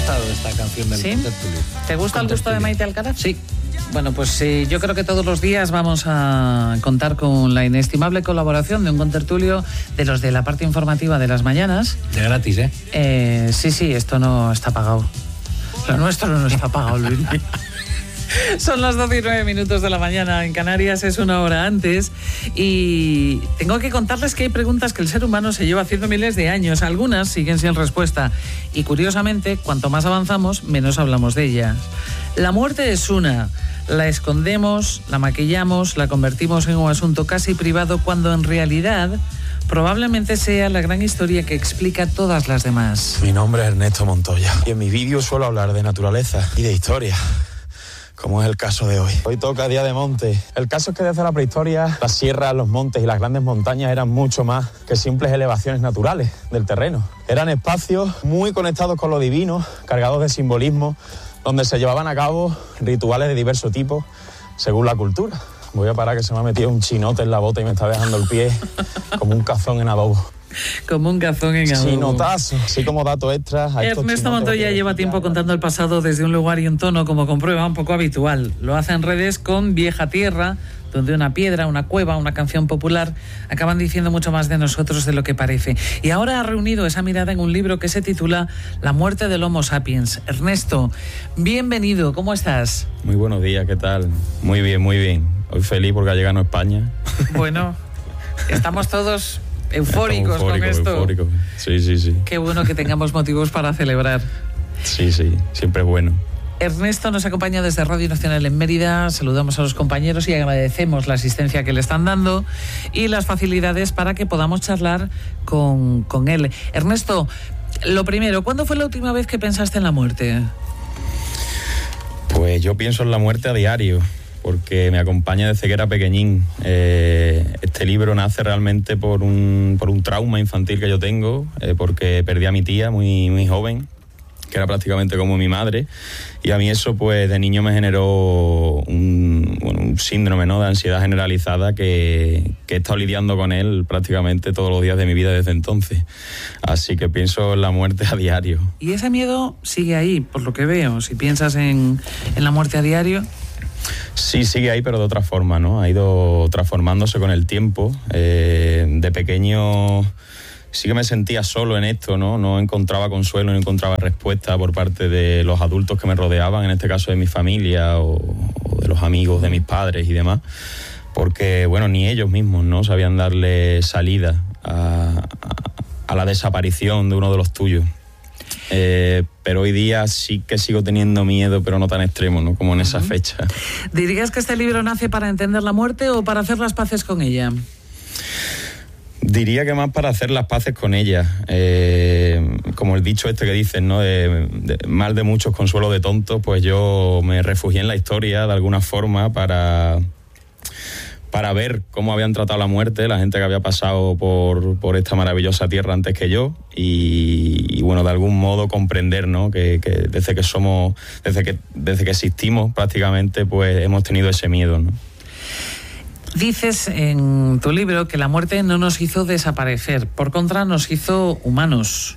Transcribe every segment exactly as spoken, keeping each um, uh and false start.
gustado esta canción del ¿Sí? Contertulio. ¿Te gusta el gusto de Maite Alcaraz? Sí. Bueno, pues eh, yo creo que todos los días vamos a contar con la inestimable colaboración de un contertulio de los de la parte informativa de las mañanas. De gratis, ¿eh? eh sí, sí, esto no está pagado. Lo nuestro no está pagado, Luis. Son las doce y nueve minutos de la mañana, en Canarias es una hora antes y tengo que contarles que hay preguntas que el ser humano se lleva haciendo miles de años, algunas siguen sin respuesta y curiosamente, cuanto más avanzamos, menos hablamos de ellas. La muerte es una, la escondemos, la maquillamos, la convertimos en un asunto casi privado cuando en realidad probablemente sea la gran historia que explica todas las demás. Mi nombre es Ernesto Montoya y en mis vídeos suelo hablar de naturaleza y de historia, como es el caso de hoy. Hoy toca Día de Monte. El caso es que desde la prehistoria las sierras, los montes y las grandes montañas eran mucho más que simples elevaciones naturales del terreno. Eran espacios muy conectados con lo divino, cargados de simbolismo, donde se llevaban a cabo rituales de diverso tipo según la cultura. Voy a parar que se me ha metido un chinote en la bota y me está dejando el pie como un cazón en adobo. Como un cazón en adobo. Chinotazo, así como dato extra. Ernesto Montoya lleva tiempo contando el pasado desde un lugar y un tono, como comprueba, un poco habitual. Lo hace en redes con Vieja Tierra, donde una piedra, una cueva, una canción popular acaban diciendo mucho más de nosotros de lo que parece. Y ahora ha reunido esa mirada en un libro que se titula La muerte del Homo sapiens. Ernesto, bienvenido, ¿cómo estás? Muy buenos días, ¿qué tal? Muy bien, muy bien. Hoy feliz porque ha llegado a España. Bueno, estamos todos eufóricos, estamos eufóricos con esto. Eufóricos. Sí, sí, sí. Qué bueno que tengamos motivos para celebrar. Sí, sí, siempre es bueno. Ernesto nos acompaña desde Radio Nacional en Mérida. Saludamos a los compañeros y agradecemos la asistencia que le están dando y las facilidades para que podamos charlar con, con él. Ernesto, lo primero, ¿cuándo fue la última vez que pensaste en la muerte? Pues yo pienso en la muerte a diario, porque me acompaña desde que era pequeñín. Eh, este libro nace realmente por un, por un trauma infantil que yo tengo, eh, porque perdí a mi tía muy, muy joven, que era prácticamente como mi madre, y a mí eso pues de niño me generó un, bueno, un síndrome, ¿no?, de ansiedad generalizada que, que he estado lidiando con él prácticamente todos los días de mi vida desde entonces. Así que pienso en la muerte a diario. ¿Y ese miedo sigue ahí, por lo que veo? Si piensas en, en la muerte a diario... Sí, sigue ahí, pero de otra forma, ¿no? Ha ido transformándose con el tiempo. Eh, de pequeño sí que me sentía solo en esto, ¿no? No encontraba consuelo, no encontraba respuesta por parte de los adultos que me rodeaban, en este caso de mi familia o, o de los amigos de mis padres y demás, porque, bueno, ni ellos mismos, ¿no?, sabían darle salida a, a, a la desaparición de uno de los tuyos. Eh, pero hoy día sí que sigo teniendo miedo, pero no tan extremo, ¿no?, como en esa uh-huh. fecha. ¿Dirías que este libro nace para entender la muerte o para hacer las paces con ella? Diría que más para hacer las paces con ella. Eh, como el dicho este que dicen, ¿no?, de, de, mal de muchos, consuelo de tontos, pues yo me refugié en la historia de alguna forma para... para ver cómo habían tratado la muerte la gente que había pasado por, por esta maravillosa tierra antes que yo y, y bueno, de algún modo comprender, ¿no?, que, que desde que somos, desde que, desde que existimos prácticamente, pues hemos tenido ese miedo, ¿no? Dices en tu libro que la muerte no nos hizo desaparecer, por contra nos hizo humanos.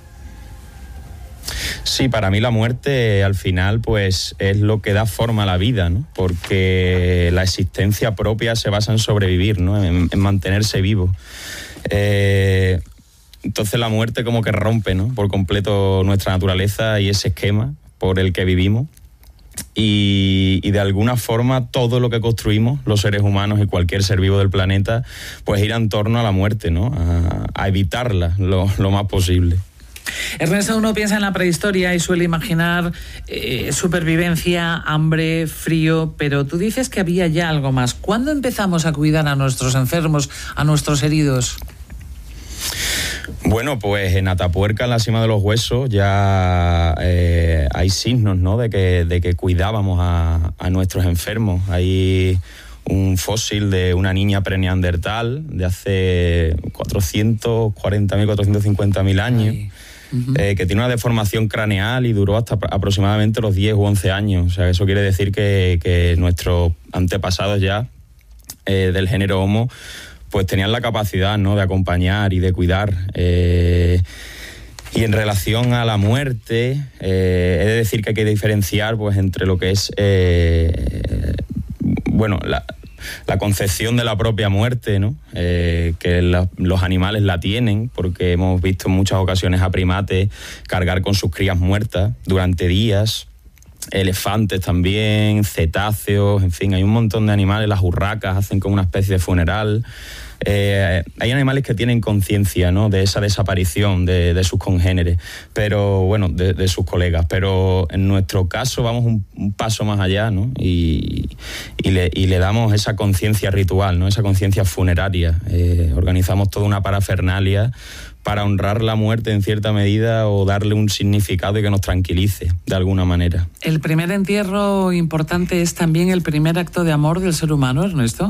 Sí, para mí la muerte al final pues es lo que da forma a la vida, ¿no? Porque la existencia propia se basa en sobrevivir, ¿no?, en, en mantenerse vivo. Eh, entonces la muerte como que rompe, ¿no?, por completo nuestra naturaleza y ese esquema por el que vivimos. Y, y de alguna forma todo lo que construimos los seres humanos y cualquier ser vivo del planeta pues gira en torno a la muerte, ¿no?, a, a evitarla lo, lo más posible. Ernesto, uno piensa en la prehistoria y suele imaginar eh, supervivencia, hambre, frío, pero tú dices que había ya algo más. ¿Cuándo empezamos a cuidar a nuestros enfermos, a nuestros heridos? Bueno, pues en Atapuerca, en la Sima de los Huesos, ya eh, hay signos, ¿no?, de que, de que cuidábamos a, a nuestros enfermos. Hay un fósil de una niña preneandertal de hace cuatrocientos cuarenta mil, cuatrocientos cincuenta mil años. Ay. Uh-huh. Eh, que tiene una deformación craneal y duró hasta aproximadamente los diez u once años. O sea, eso quiere decir que, que nuestros antepasados ya eh, del género Homo pues tenían la capacidad, ¿no?, de acompañar y de cuidar. Eh, Y en relación a la muerte, eh, he de decir que hay que diferenciar pues entre lo que es eh, bueno, la, la concepción de la propia muerte, ¿no? Eh, que la, los animales la tienen, porque hemos visto en muchas ocasiones a primates cargar con sus crías muertas durante días, elefantes también, cetáceos, en fin, hay un montón de animales, las urracas hacen como una especie de funeral. Eh, hay animales que tienen conciencia, ¿no?, de esa desaparición de, de sus congéneres, pero bueno, de, de sus colegas, pero en nuestro caso vamos un, un paso más allá, ¿no? y, y, le, y le damos esa conciencia ritual, ¿no?, esa conciencia funeraria. Eh, organizamos toda una parafernalia para honrar la muerte en cierta medida o darle un significado y que nos tranquilice de alguna manera. ¿El primer entierro importante es también el primer acto de amor del ser humano, Ernesto?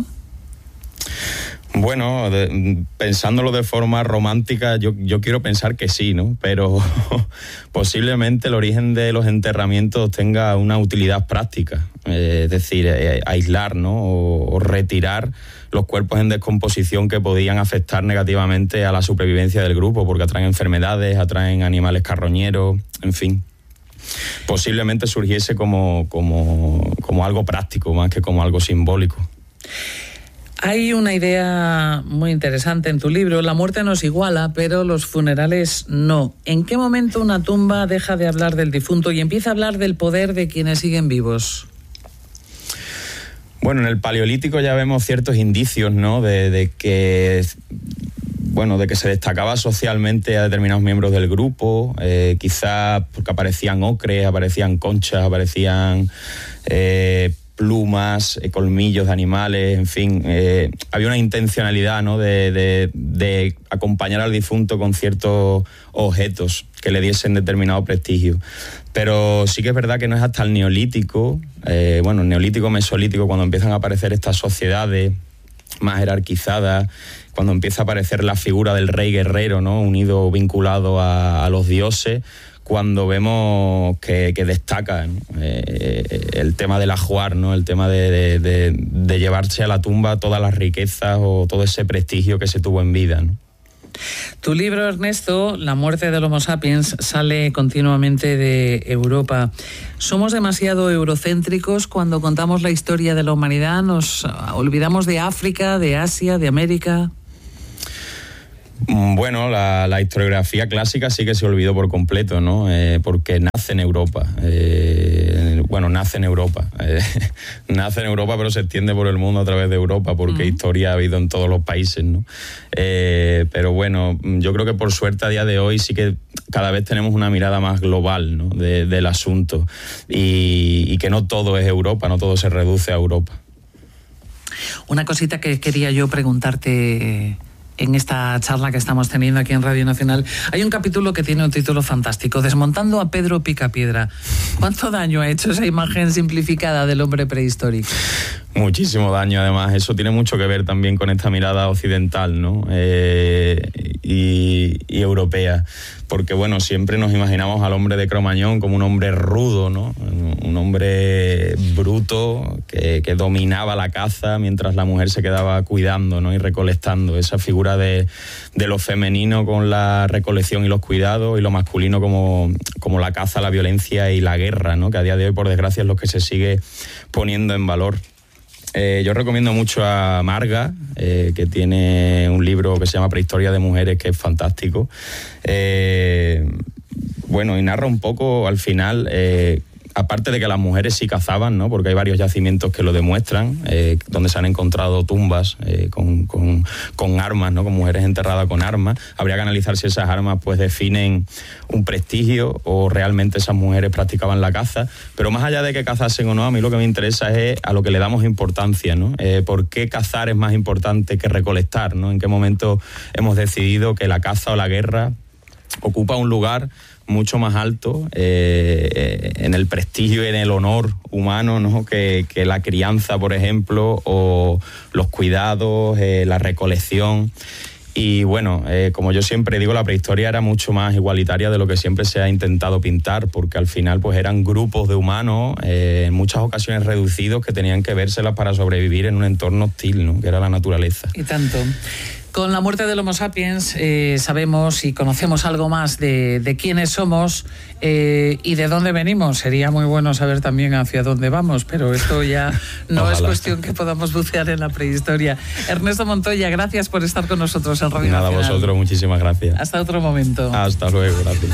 Bueno, de, pensándolo de forma romántica, yo, yo quiero pensar que sí, ¿no? Pero posiblemente el origen de los enterramientos tenga una utilidad práctica, eh, es decir, eh, aislar, ¿no?, o, o retirar los cuerpos en descomposición que podían afectar negativamente a la supervivencia del grupo, porque atraen enfermedades, atraen animales carroñeros, en fin. Posiblemente surgiese como, como, como algo práctico más que como algo simbólico. Hay una idea muy interesante en tu libro: la muerte nos iguala, pero los funerales no. ¿En qué momento una tumba deja de hablar del difunto y empieza a hablar del poder de quienes siguen vivos? Bueno, en el Paleolítico ya vemos ciertos indicios, ¿no?, de, de que... bueno, de que se destacaba socialmente a determinados miembros del grupo, eh, quizás porque aparecían ocres, aparecían conchas, aparecían eh, plumas, eh, colmillos de animales, en fin, eh, había una intencionalidad, ¿no?, de, de, de acompañar al difunto con ciertos objetos que le diesen determinado prestigio. Pero sí que es verdad que no es hasta el Neolítico, eh, bueno, el Neolítico, Mesolítico, cuando empiezan a aparecer estas sociedades más jerarquizadas, cuando empieza a aparecer la figura del rey guerrero, ¿no?, unido, vinculado a, a los dioses, cuando vemos que, que destaca, ¿no?, eh, el tema del ajuar, ¿no?, el tema de, de, de, de llevarse a la tumba todas las riquezas o todo ese prestigio que se tuvo en vida, ¿no? Tu libro, Ernesto, La muerte del Homo sapiens, sale continuamente de Europa. ¿Somos demasiado eurocéntricos cuando contamos la historia de la humanidad? ¿Nos olvidamos de África, de Asia, de América? Bueno, la, la historiografía clásica sí que se olvidó por completo, ¿no? Eh, porque nace en Europa. Eh, bueno, nace en Europa. Eh, nace en Europa, pero se extiende por el mundo a través de Europa, porque uh-huh. historia ha habido en todos los países, ¿no? Eh, pero bueno, yo creo que por suerte a día de hoy sí que cada vez tenemos una mirada más global, ¿no?, de, del asunto. Y, y que no todo es Europa, no todo se reduce a Europa. Una cosita que quería yo preguntarte en esta charla que estamos teniendo aquí en Radio Nacional. Hay un capítulo que tiene un título fantástico: Desmontando a Pedro Picapiedra. ¿Cuánto daño ha hecho esa imagen simplificada del hombre prehistórico? Muchísimo daño, además. Eso tiene mucho que ver también con esta mirada occidental, ¿no? Eh, y, y europea. Porque, bueno, siempre nos imaginamos al hombre de Cromañón como un hombre rudo, ¿no? Un hombre bruto que, que dominaba la caza mientras la mujer se quedaba cuidando, ¿no?, y recolectando. Esa figura de, de lo femenino con la recolección y los cuidados, y lo masculino como, como la caza, la violencia y la guerra, ¿no?, que a día de hoy, por desgracia, es lo que se sigue poniendo en valor. Eh, yo recomiendo mucho a Marga, eh, que tiene un libro que se llama Prehistoria de Mujeres, que es fantástico. Eh, bueno, y narra un poco, al final, eh, aparte de que las mujeres sí cazaban, ¿no?, porque hay varios yacimientos que lo demuestran, eh, donde se han encontrado tumbas eh, con, con, con armas, ¿no?, con mujeres enterradas con armas. Habría que analizar si esas armas pues definen un prestigio o realmente esas mujeres practicaban la caza. Pero más allá de que cazasen o no, a mí lo que me interesa es a lo que le damos importancia, ¿no? Eh, ¿Por qué cazar es más importante que recolectar, ¿no? ¿En qué momento hemos decidido que la caza o la guerra ocupa un lugar mucho más alto eh, en el prestigio y en el honor humano, ¿no?, que, que la crianza, por ejemplo, o los cuidados, eh, la recolección? Y bueno, eh, como yo siempre digo, la prehistoria era mucho más igualitaria de lo que siempre se ha intentado pintar, porque al final pues eran grupos de humanos, eh, en muchas ocasiones reducidos, que tenían que vérselas para sobrevivir en un entorno hostil, ¿no?, que era la naturaleza. Y tanto. Con la muerte del Homo sapiens eh, sabemos y conocemos algo más de, de quiénes somos eh, y de dónde venimos. Sería muy bueno saber también hacia dónde vamos, pero esto ya no Ojalá. es cuestión que podamos bucear en la prehistoria. Ernesto Montoya, gracias por estar con nosotros en Radio Nada, Nacional. vosotros, muchísimas gracias. Hasta otro momento. Hasta luego, gracias.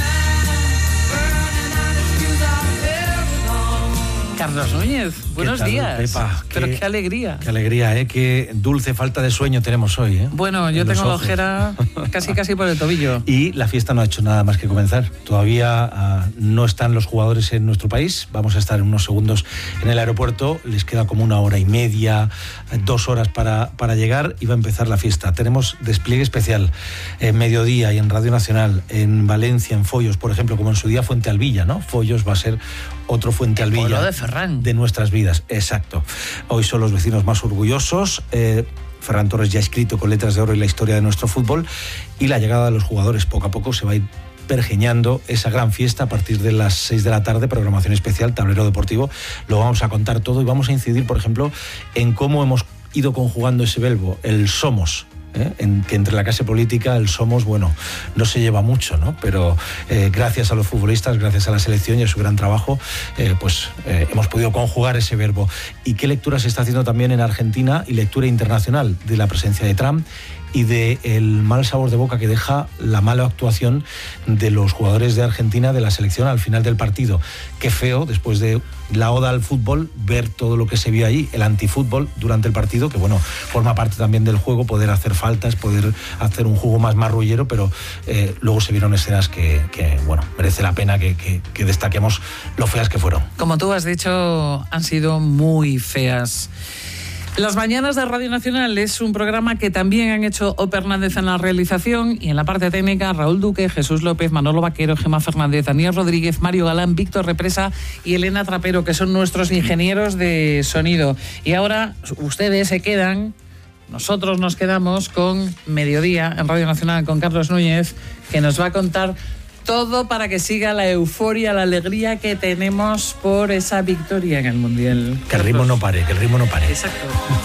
Carlos Núñez, buenos tal, días. Pepa? Pero Qué- qué alegría. Qué alegría, ¿eh? Qué dulce falta de sueño tenemos hoy, ¿eh? Bueno, yo En los tengo la ojos. ojera casi casi por el tobillo. Y la fiesta no ha hecho nada más que comenzar. Todavía ah, no están los jugadores en nuestro país. Vamos a estar en unos segundos en el aeropuerto. Les queda como una hora y media, eh, dos horas para, para llegar y va a empezar la fiesta. Tenemos despliegue especial en Mediodía y en Radio Nacional, en Valencia, en Follos, por ejemplo, como en su día Fuente Alvilla, ¿no? Follos va a ser otro Fuente Alvilla. pueblo de Ferran. De nuestras vidas, exacto. Hoy son los vecinos más orgullosos. Eh, Ferran Torres ya ha escrito con letras de oro en la historia de nuestro fútbol y la llegada de los jugadores poco a poco se va a ir pergeñando esa gran fiesta a partir de las seis de la tarde, programación especial, tablero deportivo. Lo vamos a contar todo y vamos a incidir, por ejemplo, en cómo hemos ido conjugando ese verbo, el somos. ¿Eh? En, que entre la clase política el somos, bueno, no se lleva mucho, ¿no? Pero eh, gracias a los futbolistas, gracias a la selección y a su gran trabajo, eh, pues eh, hemos podido conjugar ese verbo. ¿Y qué lectura se está haciendo también en Argentina y lectura internacional de la presencia de Trump y del mal sabor de boca que deja la mala actuación de los jugadores de Argentina de la selección al final del partido? Qué feo, después de la oda al fútbol, ver todo lo que se vio allí, el antifútbol durante el partido, que bueno, forma parte también del juego, poder hacer faltas, poder hacer un juego más marrullero, pero eh, luego se vieron escenas que, que bueno, merece la pena que, que, que destaquemos lo feas que fueron. Como tú has dicho, han sido muy feas. Las mañanas de Radio Nacional es un programa que también han hecho Ope Hernández en la realización y en la parte técnica Raúl Duque, Jesús López, Manolo Vaquero, Gemma Fernández, Daniel Rodríguez, Mario Galán, Víctor Represa y Elena Trapero, que son nuestros ingenieros de sonido. Y ahora ustedes se quedan, nosotros nos quedamos con Mediodía en Radio Nacional con Carlos Núñez, que nos va a contar todo para que siga la euforia, la alegría que tenemos por esa victoria en el Mundial. Que el ritmo no pare, que el ritmo no pare. Exacto.